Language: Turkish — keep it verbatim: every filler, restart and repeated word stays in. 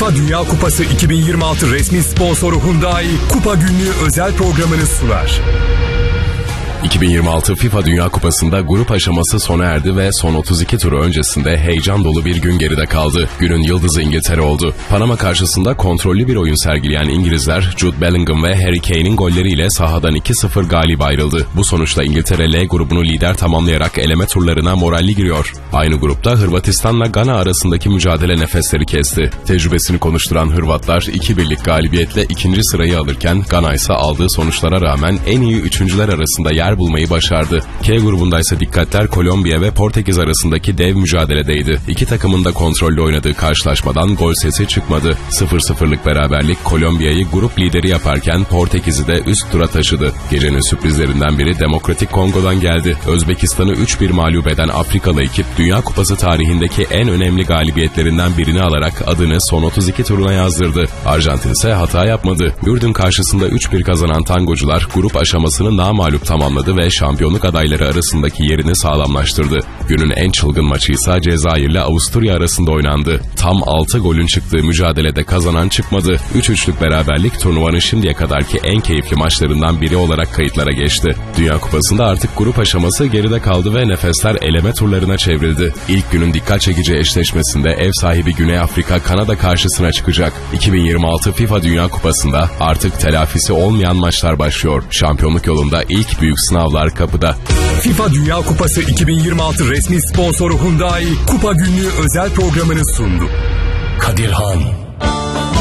FIFA Dünya Kupası iki bin yirmi altı resmi sponsoru Hyundai, Kupa Günlüğü özel programını sunar. iki bin yirmi altı FIFA Dünya Kupası'nda grup aşaması sona erdi ve son otuz iki turu öncesinde heyecan dolu bir gün geride kaldı. Günün yıldızı İngiltere oldu. Panama karşısında kontrollü bir oyun sergileyen İngilizler, Jude Bellingham ve Harry Kane'in golleriyle sahadan iki sıfır galip ayrıldı. Bu sonuçla İngiltere L grubunu lider tamamlayarak eleme turlarına moralli giriyor. Aynı grupta Hırvatistan'la Gana arasındaki mücadele nefesleri kesti. Tecrübesini konuşturan Hırvatlar iki birlik galibiyetle ikinci sırayı alırken Gana ise aldığı sonuçlara rağmen en iyi üçüncüler arasında yer bulmayı başardı. K grubunda ise dikkatler Kolombiya ve Portekiz arasındaki dev mücadeledeydi. İki takımın da kontrollü oynadığı karşılaşmadan gol sesi çıkmadı. sıfır sıfırlık beraberlik Kolombiya'yı grup lideri yaparken Portekiz'i de üst tura taşıdı. Gecenin sürprizlerinden biri Demokratik Kongo'dan geldi. Özbekistan'ı üç bir mağlup eden Afrikalı ekip Dünya Kupası tarihindeki en önemli galibiyetlerinden birini alarak adını son otuz iki turuna yazdırdı. Arjantin ise hata yapmadı. Ürdün karşısında üç bir kazanan tangocular grup aşamasını namağlup tamamladı ve şampiyonluk adayları arasındaki yerini sağlamlaştırdı. Günün en çılgın maçı ise Cezayir ile Avusturya arasında oynandı. Tam altı golün çıktığı mücadelede kazanan çıkmadı. üç üçlük beraberlik turnuvanın şimdiye kadarki en keyifli maçlarından biri olarak kayıtlara geçti. Dünya Kupası'nda artık grup aşaması geride kaldı ve nefesler eleme turlarına çevrildi. İlk günün dikkat çekici eşleşmesinde ev sahibi Güney Afrika Kanada karşısına çıkacak. iki bin yirmi altı FIFA Dünya Kupası'nda artık telafisi olmayan maçlar başlıyor. Şampiyonluk yolunda ilk büyük sınavlar kapıda. FIFA Dünya Kupası iki bin yirmi altı resmi sponsoru Hyundai, Kupa Günlüğü özel programını sundu. Kadirhan.